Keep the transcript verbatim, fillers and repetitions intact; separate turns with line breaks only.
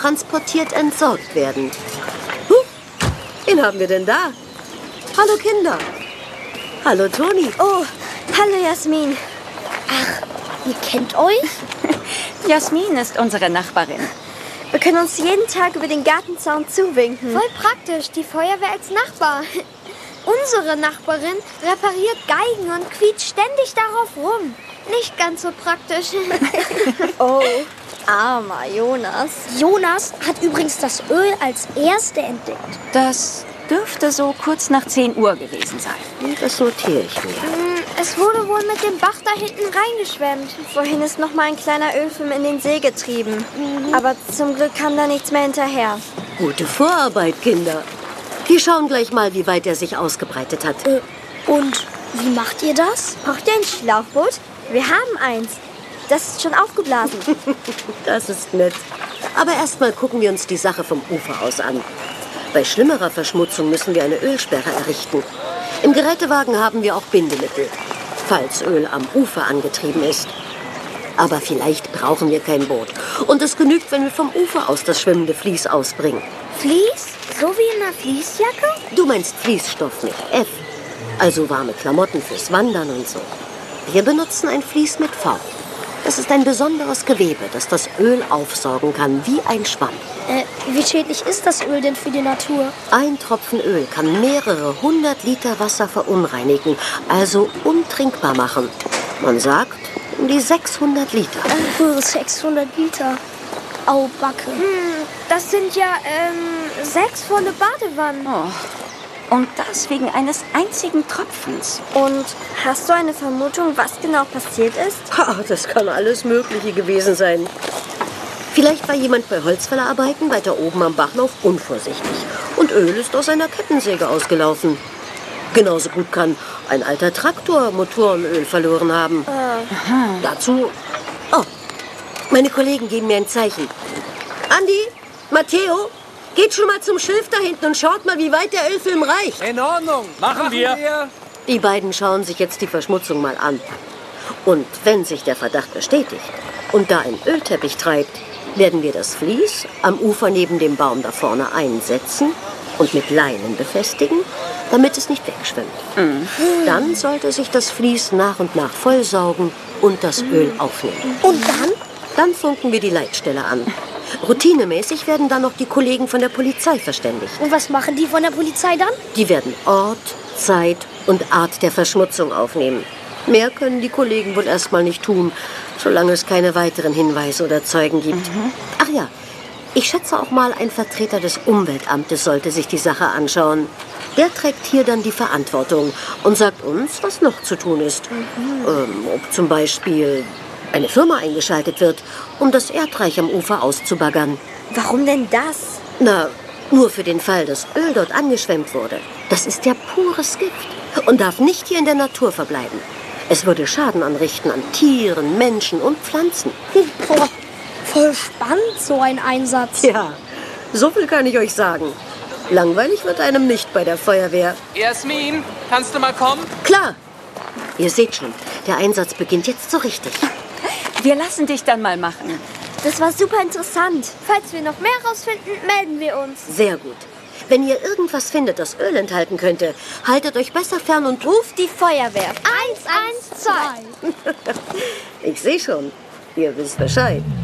transportiert entsorgt werden. Huh, wen haben wir denn da? Hallo Kinder. Hallo Toni.
Oh, hallo Jasmin. Ach, ihr kennt euch?
Jasmin ist unsere Nachbarin.
Wir können uns jeden Tag über den Gartenzaun zuwinken.
Voll praktisch, die Feuerwehr als Nachbar. Unsere Nachbarin repariert Geigen und quietscht ständig darauf rum. Nicht ganz so praktisch.
Oh, armer Jonas.
Jonas hat übrigens das Öl als Erste entdeckt.
Das dürfte so kurz nach zehn Uhr gewesen sein.
Das notiere ich mir.
Es wurde wohl mit dem Bach da hinten reingeschwemmt.
Vorhin ist noch mal ein kleiner Ölfilm in den See getrieben. Mhm. Aber zum Glück kam da nichts mehr hinterher.
Gute Vorarbeit, Kinder. Wir schauen gleich mal, wie weit er sich ausgebreitet hat.
Äh, und wie macht ihr das?
Braucht ihr ein Schlauchboot? Wir haben eins. Das ist schon aufgeblasen.
Das ist nett. Aber erst mal gucken wir uns die Sache vom Ufer aus an. Bei schlimmerer Verschmutzung müssen wir eine Ölsperre errichten. Im Gerätewagen haben wir auch Bindemittel, falls Öl am Ufer angetrieben ist. Aber vielleicht brauchen wir kein Boot. Und es genügt, wenn wir vom Ufer aus das schwimmende Vlies ausbringen.
Vlies? So wie in einer Fließjacke?
Du meinst Fließstoff mit F. Also warme Klamotten fürs Wandern und so. Wir benutzen ein Vlies mit V. Das ist ein besonderes Gewebe, das das Öl aufsaugen kann, wie ein Schwamm.
Äh, wie schädlich ist das Öl denn für die Natur?
Ein Tropfen Öl kann mehrere hundert Liter Wasser verunreinigen, also untrinkbar machen. Man sagt, um die sechshundert Liter.
Äh, sechshundert Liter. Au, Backe. Hm, das sind ja, ähm, sechs volle Badewannen.
Oh. Und das wegen eines einzigen Tropfens.
Und hast du eine Vermutung, was genau passiert ist?
Ha, das kann alles Mögliche gewesen sein. Vielleicht war jemand bei Holzfällerarbeiten weiter oben am Bachlauf unvorsichtig und Öl ist aus einer Kettensäge ausgelaufen. Genauso gut kann ein alter Traktor Motorenöl verloren haben.
Äh.
Dazu... Oh, meine Kollegen geben mir ein Zeichen. Andi, Matteo, geht schon mal zum Schilf da hinten und schaut mal, wie weit der Ölfilm reicht.
In Ordnung, machen, machen wir. wir.
Die beiden schauen sich jetzt die Verschmutzung mal an. Und wenn sich der Verdacht bestätigt und da ein Ölteppich treibt, werden wir das Vlies am Ufer neben dem Baum da vorne einsetzen und mit Leinen befestigen, damit es nicht wegschwimmt. Mhm. Dann sollte sich das Vlies nach und nach vollsaugen und das Öl aufnehmen.
Und dann?
Dann funken wir die Leitstelle an. Routinemäßig werden dann noch die Kollegen von der Polizei verständigt.
Und was machen die von der Polizei dann?
Die werden Ort, Zeit und Art der Verschmutzung aufnehmen. Mehr können die Kollegen wohl erstmal nicht tun, solange es keine weiteren Hinweise oder Zeugen gibt. Mhm. Ach ja, ich schätze auch mal, ein Vertreter des Umweltamtes sollte sich die Sache anschauen. Der trägt hier dann die Verantwortung und sagt uns, was noch zu tun ist. Mhm. Ähm, ob zum Beispiel eine Firma eingeschaltet wird, um das Erdreich am Ufer auszubaggern.
Warum denn das?
Na, nur für den Fall, dass Öl dort angeschwemmt wurde. Das ist ja pures Gift und darf nicht hier in der Natur verbleiben. Es würde Schaden anrichten an Tieren, Menschen und Pflanzen.
Boah, voll spannend, so ein Einsatz.
Ja, so viel kann ich euch sagen. Langweilig wird einem nicht bei der Feuerwehr.
Jasmin, kannst du mal kommen?
Klar. Ihr seht schon, der Einsatz beginnt jetzt so richtig.
Wir lassen dich dann mal machen.
Das war super interessant.
Falls wir noch mehr rausfinden, melden wir uns.
Sehr gut. Wenn ihr irgendwas findet, das Öl enthalten könnte, haltet euch besser fern und ruft die Feuerwehr.
Eins, eins, zwei.
Ich sehe schon, ihr wisst Bescheid.